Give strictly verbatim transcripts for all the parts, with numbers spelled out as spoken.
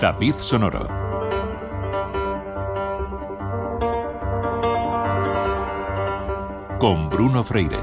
Tapiz sonoro. Con Bruno Freire.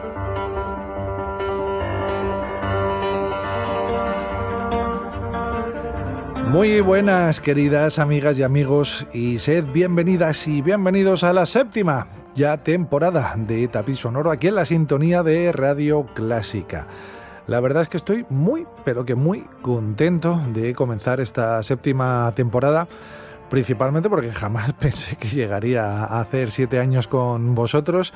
Muy buenas, queridas amigas y amigos, y sed bienvenidas y bienvenidos a la séptima ya temporada de Tapiz sonoro aquí en la sintonía de Radio Clásica. La verdad es que estoy muy, pero que muy contento de comenzar esta séptima temporada, principalmente porque jamás pensé que llegaría a hacer siete años con vosotros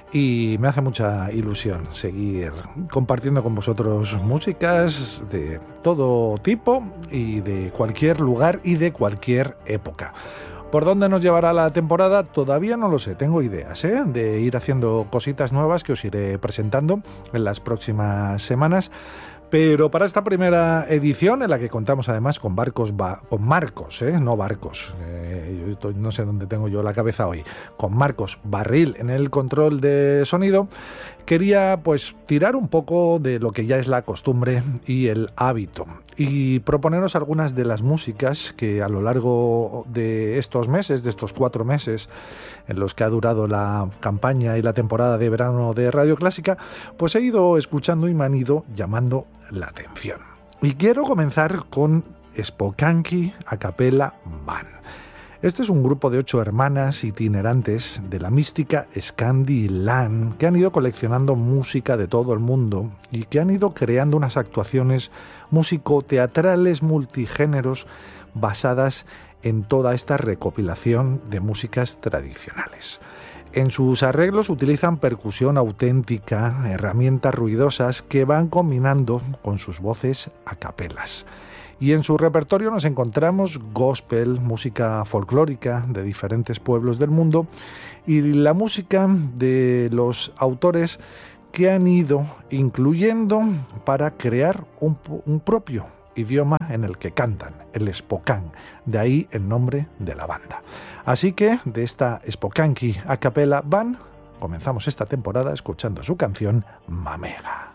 y me hace mucha ilusión seguir compartiendo con vosotros músicas de todo tipo y de cualquier lugar y de cualquier época. ¿Por dónde nos llevará la temporada? Todavía no lo sé, tengo ideas ¿eh? de ir haciendo cositas nuevas que os iré presentando en las próximas semanas. Pero para esta primera edición, en la que contamos además con, barcos ba- con Marcos, ¿eh? no barcos, eh, yo estoy, no sé dónde tengo yo la cabeza hoy, con Marcos Barril en el control de sonido, quería pues tirar un poco de lo que ya es la costumbre y el hábito y proponeros algunas de las músicas que a lo largo de estos meses, de estos cuatro meses en los que ha durado la campaña y la temporada de verano de Radio Clásica, pues he ido escuchando y me han ido llamando la atención. Y quiero comenzar con Spokane A Cappella Band. Este es un grupo de ocho hermanas itinerantes de la mística Scandi-Lan que han ido coleccionando música de todo el mundo y que han ido creando unas actuaciones musicoteatrales multigéneros basadas en toda esta recopilación de músicas tradicionales. En sus arreglos utilizan percusión auténtica, herramientas ruidosas que van combinando con sus voces a capelas. Y en su repertorio nos encontramos gospel, música folclórica de diferentes pueblos del mundo y la música de los autores que han ido incluyendo para crear un, un propio idioma en el que cantan, el Spokane, de ahí el nombre de la banda. Así que de esta Spokane A Cappella Band comenzamos esta temporada escuchando su canción Mamega.